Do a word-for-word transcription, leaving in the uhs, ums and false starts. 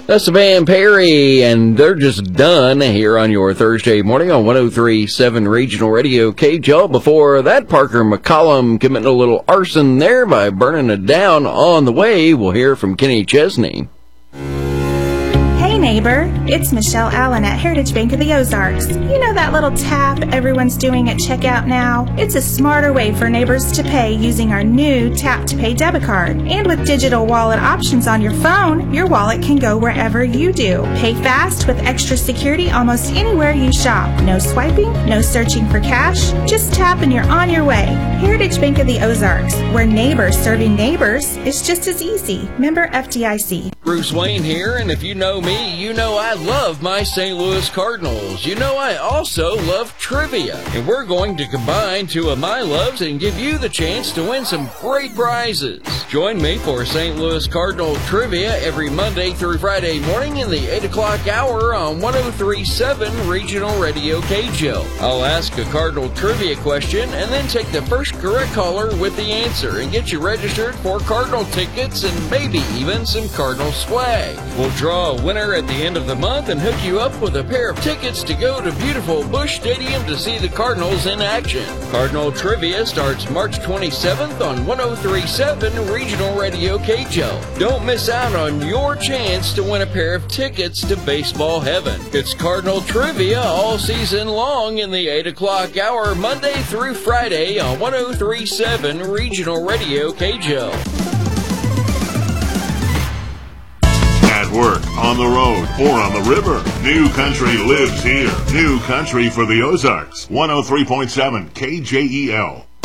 That's the band Perry, and they're just done here on your Thursday morning on one oh three point seven Regional Radio K J L. Before that, Parker McCollum committing a little arson there by burning it down. On the way, we'll hear from Kenny Chesney. Hey neighbor, it's Michelle Allen at Heritage Bank of the Ozarks. You know that little tap everyone's doing at checkout now? It's a smarter way for neighbors to pay using our new Tap to Pay debit card. And with digital wallet options on your phone, your wallet can go wherever you do. Pay fast with extra security almost anywhere you shop. No swiping, no searching for cash, just tap and you're on your way. Heritage Bank of the Ozarks, where neighbors serving neighbors is just as easy. Member F D I C. Bruce Wayne here, and if you know me, you know I love my Saint Louis Cardinals. You know I also love trivia. And we're going to combine two of my loves and give you the chance to win some great prizes. Join me for Saint Louis Cardinal Trivia every Monday through Friday morning in the eight o'clock hour on one oh three point seven Regional Radio K J L. I'll ask a Cardinal trivia question and then take the first correct caller with the answer and get you registered for Cardinal tickets and maybe even some Cardinal swag. We'll draw a winner at the end of the month and hook you up with a pair of tickets to go to beautiful Busch Stadium to see the Cardinals in action. Cardinal Trivia starts March twenty-seventh on one oh three point seven Regional Radio K J L. Don't miss out on your chance to win a pair of tickets to baseball heaven. It's Cardinal Trivia all season long in the eight o'clock hour, Monday through Friday on one oh three point seven Regional Radio K J L. At work, on the road, or on the river, New Country lives here. New Country for the Ozarks. one oh three point seven K J E L.